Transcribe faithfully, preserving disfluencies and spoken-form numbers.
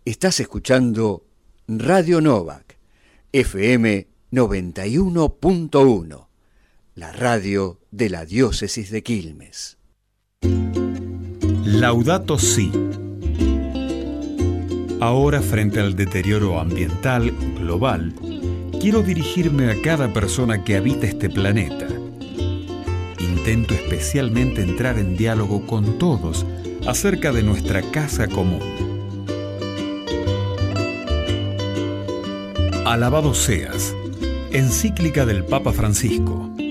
Estás escuchando Radio Novak, F M noventa y uno punto uno, la radio de la diócesis de Quilmes. Laudato Si. Ahora, frente al deterioro ambiental global, quiero dirigirme a cada persona que habita este planeta. Intento especialmente entrar en diálogo con todos acerca de nuestra casa común. Alabado seas, encíclica del Papa Francisco.